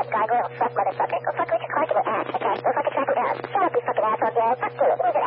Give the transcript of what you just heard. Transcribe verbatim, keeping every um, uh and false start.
gargoyle, fuck motherfucker. Go fuck Richard Clark in the ass, okay? Go fucking track him down. Shut up, you fucking asshole, Gary. Fuck you.